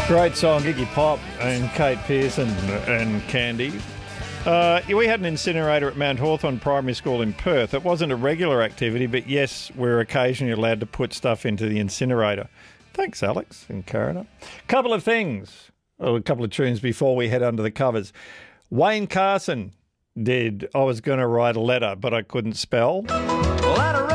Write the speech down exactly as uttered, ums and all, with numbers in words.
Great song, Iggy Pop and Kate Pearson and Candy. Uh, we had an incinerator at Mount Hawthorn Primary School in Perth. It wasn't a regular activity, but yes, we're occasionally allowed to put stuff into the incinerator. Thanks, Alex and Karen. Couple of things, oh, a couple of tunes before we head under the covers. Wayne Carson did I Was Gonna Write a Letter, but I Couldn't Spell. Letter